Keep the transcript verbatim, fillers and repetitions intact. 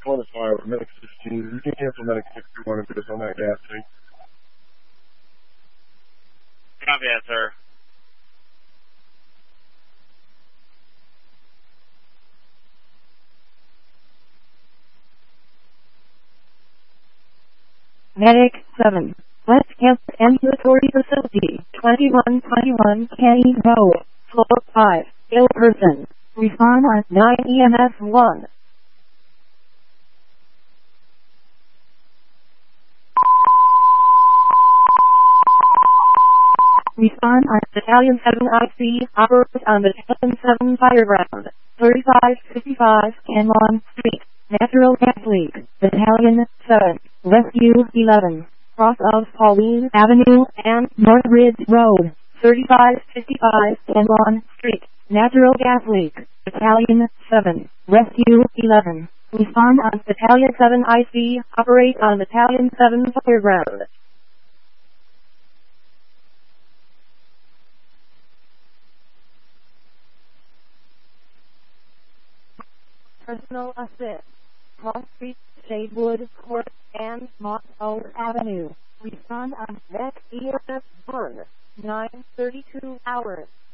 one is fire, medic sixteen. You can cancel medic sixty-one if it's on that gas tank. Copy that, sir. Medic seven. West Camp Ambulatory Facility, twenty-one twenty-one Kenny Road, floor five, ill person. Respond on nine E M S one. Respond on Battalion seven I C, operate on Battalion seven Fireground, thirty-five fifty-five Canmon Street, natural gas leak, Battalion seven, Rescue eleven, cross of Pauline Avenue and North Ridge Road, thirty-five fifty-five Canmon Street, natural gas leak, Battalion seven, Rescue eleven. Respond on Battalion seven I C, operate on Battalion seven Fireground. Personal assist. Cross Street, Shadewood Court, and Moss Oak Avenue. Respond on next E M S burn, nine thirty-two hours.